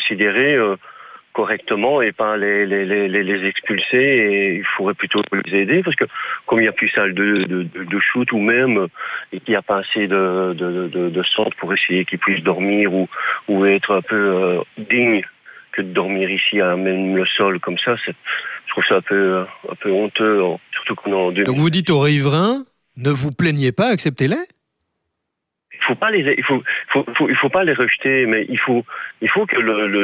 considérer correctement et pas les expulser, et il faudrait plutôt les aider, parce que comme il n'y a plus salle de shoot, ou même et qu'il n'y a pas assez de centres pour essayer qu'ils puissent dormir ou être un peu dignes que de dormir ici à même le sol comme ça, je trouve ça un peu honteux, surtout qu'on est en 2000. Donc vous dites aux riverains, ne vous plaignez pas, acceptez-les. Il faut pas les rejeter, mais il faut que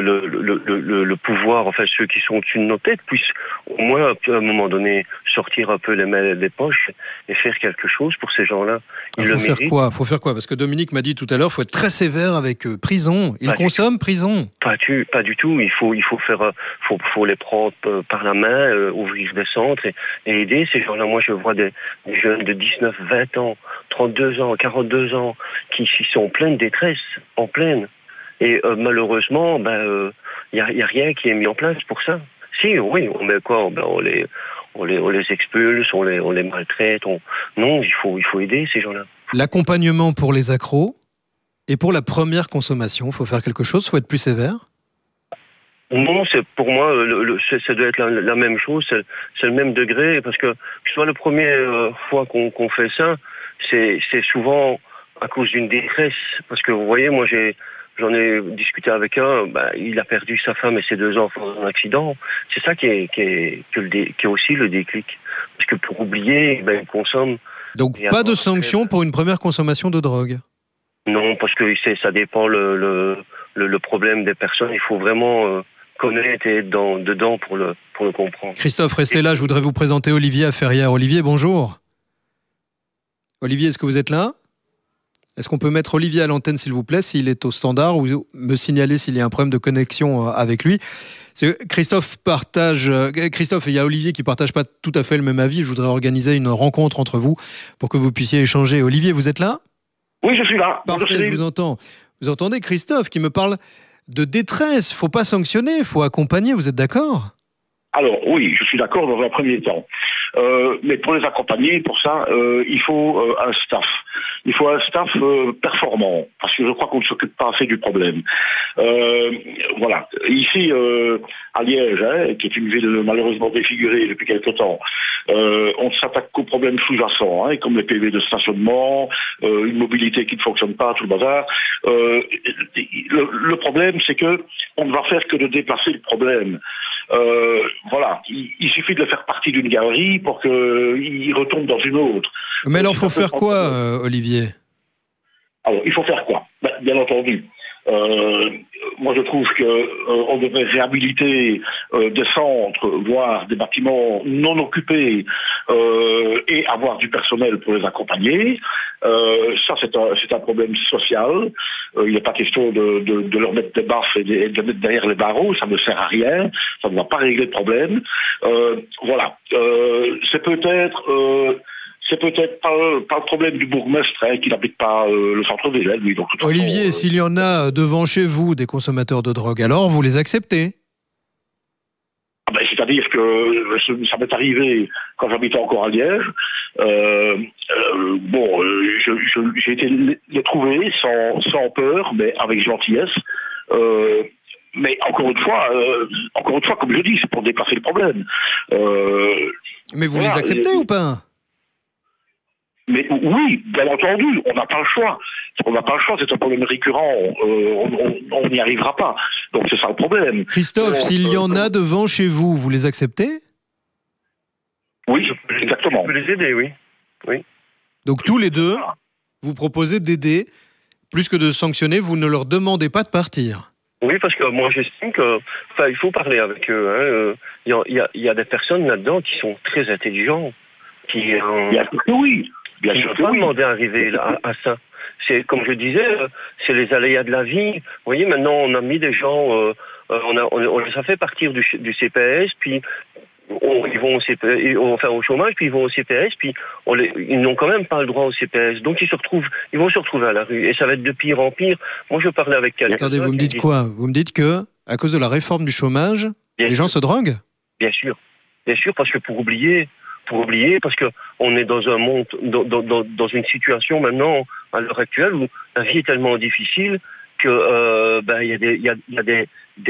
le pouvoir, enfin ceux qui sont au-dessus de nos têtes, puissent au moins à un moment donné sortir un peu les mains des poches et faire quelque chose pour ces gens-là. Il faut faire quoi? Parce que Dominique m'a dit tout à l'heure, faut être très sévère avec eux. Prison. Ils consomment, prison. Pas du tout. Il faut les prendre par la main, ouvrir des centres et aider ces gens-là. Moi, je vois des jeunes de 19, 20 ans, 32 ans, 42 ans, qui sont en pleine détresse, en pleine. Et malheureusement, y a rien qui est mis en place pour ça. Si, oui, on met quoi? On les expulse, on les maltraite. Non, il faut aider ces gens-là. L'accompagnement pour les accros et pour la première consommation, il faut faire quelque chose, il faut être plus sévère? Non, c'est pour moi, ça doit être la même chose, c'est le même degré, parce que soit la première fois qu'on fait ça, c'est souvent à cause d'une détresse, parce que vous voyez, moi j'en ai discuté avec un, il a perdu sa femme et ses 2 enfants dans un accident. C'est ça qui est aussi le déclic, parce que pour oublier, il consomme. Donc pas de sanction pour une première consommation de drogue? Non, parce que ça dépend le problème des personnes. Il faut vraiment connaître et être dedans pour le comprendre. Christophe, restez là, je voudrais vous présenter Olivier à Ferrières. Olivier, bonjour. Olivier, est-ce que vous êtes là? Est-ce qu'on peut mettre Olivier à l'antenne, s'il vous plaît, s'il est au standard, ou me signaler s'il y a un problème de connexion avec lui? Christophe, il y a Olivier qui ne partage pas tout à fait le même avis. Je voudrais organiser une rencontre entre vous pour que vous puissiez échanger. Olivier, vous êtes là? Oui, je suis là. Parfait, je vous entends. Vous entendez Christophe qui me parle de détresse. Il ne faut pas sanctionner, il faut accompagner. Vous êtes d'accord? Alors oui, je suis d'accord dans un premier temps. Mais pour les accompagner, pour ça, il faut un staff. Il faut un staff performant, parce que je crois qu'on ne s'occupe pas assez du problème. Voilà. Ici, à Liège, qui est une ville malheureusement défigurée depuis quelque temps, on s'attaque qu'aux problèmes sous-jacents, comme les PV de stationnement, une mobilité qui ne fonctionne pas, tout le bazar. Le problème, c'est que on ne va faire que de déplacer le problème. Voilà, il suffit de le faire partie d'une galerie pour qu'il retombe dans une autre. Mais alors, il faut faire quoi, Olivier? Alors, il faut faire quoi? Bien entendu. Moi, je trouve qu'on devrait réhabiliter des centres, voire des bâtiments non occupés, et avoir du personnel pour les accompagner. Ça, c'est un problème social. Il n'est pas question de leur mettre des baffes et de les mettre derrière les barreaux. Ça ne sert à rien. Ça ne va pas régler le problème. Voilà. C'est peut-être pas le problème du bourgmestre qui n'habite pas le centre-ville, lui. Donc, Olivier, s'il y en a devant chez vous des consommateurs de drogue, alors vous les acceptez? C'est-à-dire que ça m'est arrivé quand j'habitais encore à Liège. J'ai été les trouver sans peur, mais avec gentillesse. Mais encore une fois, comme je dis, c'est pour déplacer le problème. Mais vous les acceptez ou pas? Mais oui, bien entendu, on n'a pas le choix. On n'a pas le choix, c'est un problème récurrent. On n'y arrivera pas. Donc c'est ça le problème. Christophe, s'il y en a devant chez vous, vous les acceptez? Oui, exactement. Je peux les aider, oui. Donc tous les deux, vous proposez d'aider, plus que de sanctionner, vous ne leur demandez pas de partir. Oui, parce que moi j'estime il faut parler avec eux. Il y a des personnes là-dedans qui sont très intelligents. Bien sûr que oui. Bien sûr que oui. Demander à arriver à ça. C'est comme je disais, c'est les aléas de la vie. Vous voyez, maintenant on a mis des gens, on les a fait partir du CPS, puis ils vont au chômage, puis ils vont au CPS, puis ils n'ont quand même pas le droit au CPS. Donc ils vont se retrouver à la rue, et ça va être de pire en pire. Moi, je parlais avec quelqu'un. Attendez, vous me dites quoi? Vous me dites que à cause de la réforme du chômage, les gens se droguent? Bien sûr, parce que pour oublier, parce que on est dans un monde, dans une situation maintenant, à l'heure actuelle, où la vie est tellement difficile que il y a